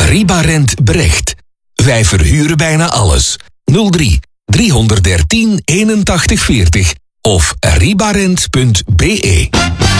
Ribarent Brecht. Wij verhuren bijna alles. 03 313 81 40 of ribarent.be.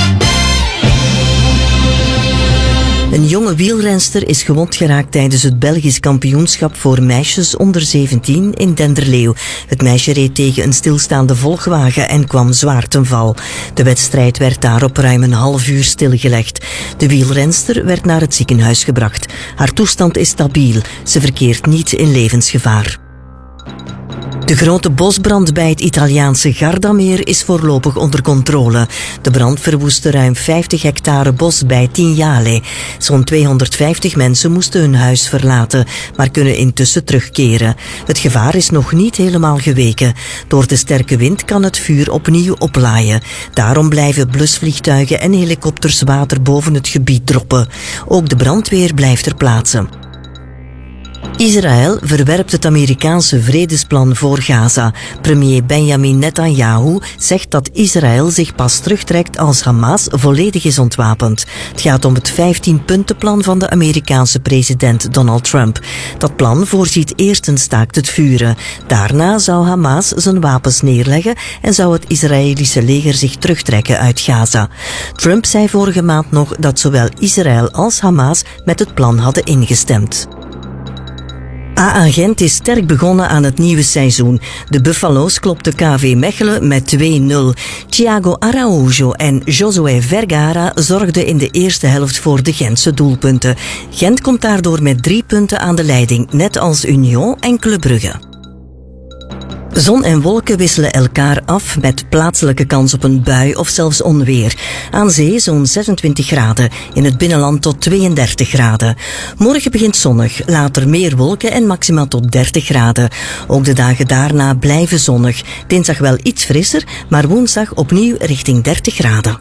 Een jonge wielrenster is gewond geraakt tijdens het Belgisch kampioenschap voor meisjes onder 17 in Denderleeuw. Het meisje reed tegen een stilstaande volgwagen en kwam zwaar ten val. De wedstrijd werd daarop ruim een half uur stilgelegd. De wielrenster werd naar het ziekenhuis gebracht. Haar toestand is stabiel. Ze verkeert niet in levensgevaar. De grote bosbrand bij het Italiaanse Gardameer is voorlopig onder controle. De brand verwoestte ruim 50 hectare bos bij Tignale. Zo'n 250 mensen moesten hun huis verlaten, maar kunnen intussen terugkeren. Het gevaar is nog niet helemaal geweken. Door de sterke wind kan het vuur opnieuw oplaaien. Daarom blijven blusvliegtuigen en helikopters water boven het gebied droppen. Ook de brandweer blijft ter plaatse. Israël verwerpt het Amerikaanse vredesplan voor Gaza. Premier Benjamin Netanyahu zegt dat Israël zich pas terugtrekt als Hamas volledig is ontwapend. Het gaat om het 15-puntenplan van de Amerikaanse president Donald Trump. Dat plan voorziet eerst een staakt het vuren. Daarna zou Hamas zijn wapens neerleggen en zou het Israëlische leger zich terugtrekken uit Gaza. Trump zei vorige maand nog dat zowel Israël als Hamas met het plan hadden ingestemd. AA Gent is sterk begonnen aan het nieuwe seizoen. De Buffalo's klopten KV Mechelen met 2-0. Thiago Araújo en Josué Vergara zorgden in de eerste helft voor de Gentse doelpunten. Gent komt daardoor met 3 punten aan de leiding, net als Union en Club Brugge. Zon en wolken wisselen elkaar af met plaatselijke kans op een bui of zelfs onweer. Aan zee zo'n 26 graden, in het binnenland tot 32 graden. Morgen begint zonnig, later meer wolken en maximaal tot 30 graden. Ook de dagen daarna blijven zonnig. Dinsdag wel iets frisser, maar woensdag opnieuw richting 30 graden.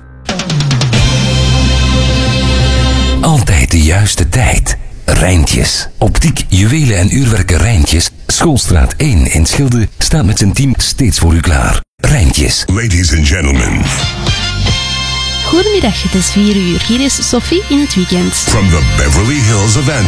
Altijd de juiste tijd. Rijntjes. Optiek, juwelen en uurwerken Rijntjes. Schoolstraat 1 in Schilde staat met zijn team steeds voor u klaar. Rijntjes. Ladies and gentlemen. Goedemiddag, het is 4 uur. Hier is Sophie in het weekend. From the Beverly Hills of